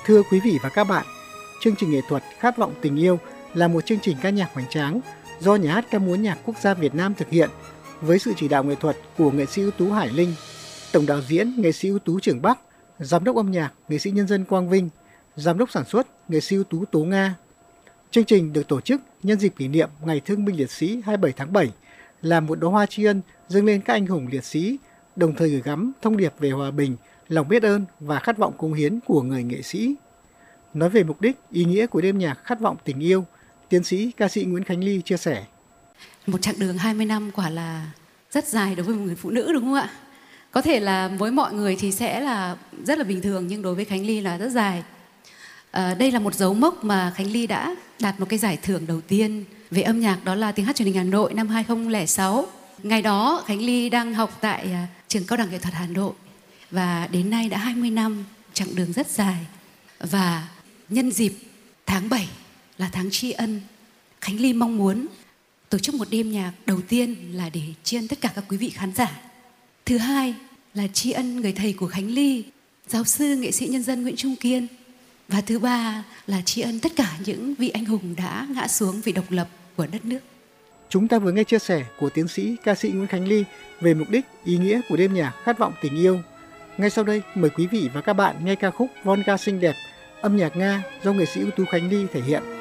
Thưa quý vị và các bạn, chương trình nghệ thuật Khát vọng tình yêu là một chương trình ca nhạc hoành tráng do Nhà hát ca múa nhạc quốc gia Việt Nam thực hiện với sự chỉ đạo nghệ thuật của nghệ sĩ ưu tú Hải Linh, tổng đạo diễn nghệ sĩ ưu tú Trường Bắc, giám đốc âm nhạc nghệ sĩ nhân dân Quang Vinh, giám đốc sản xuất nghệ sĩ ưu tú Tố Nga. Chương trình được tổ chức nhân dịp kỷ niệm Ngày Thương binh Liệt sĩ 27 tháng 7 là một đóa hoa tri ân dâng lên các anh hùng liệt sĩ, đồng thời gửi gắm thông điệp về hòa bình, lòng biết ơn và khát vọng cống hiến của người nghệ sĩ. Nói về mục đích, ý nghĩa của đêm nhạc Khát vọng tình yêu, tiến sĩ ca sĩ Nguyễn Khánh Ly chia sẻ. Một chặng đường 20 năm quả là rất dài đối với một người phụ nữ, đúng không ạ? Có thể là với mọi người thì sẽ là rất là bình thường, nhưng đối với Khánh Ly là rất dài. Đây là một dấu mốc mà Khánh Ly đã đạt một cái giải thưởng đầu tiên về âm nhạc, đó là Tiếng hát truyền hình Hà Nội năm 2006. Ngày đó Khánh Ly đang học tại trường Cao đẳng Nghệ thuật Hà Nội, và đến nay đã 20 năm, chặng đường rất dài. Và nhân dịp tháng 7 là tháng tri ân, Khánh Ly mong muốn tổ chức một đêm nhạc đầu tiên là để tri ân tất cả các quý vị khán giả. Thứ hai là tri ân người thầy của Khánh Ly, giáo sư nghệ sĩ nhân dân Nguyễn Trung Kiên. Và thứ ba là tri ân tất cả những vị anh hùng đã ngã xuống vì độc lập của đất nước. Chúng ta vừa nghe chia sẻ của tiến sĩ ca sĩ Nguyễn Khánh Ly về mục đích, ý nghĩa của đêm nhạc Khát vọng tình yêu. Ngay sau đây, mời quý vị và các bạn nghe ca khúc Volga xinh đẹp, âm nhạc Nga do nghệ sĩ ưu tú Khánh Ly thể hiện.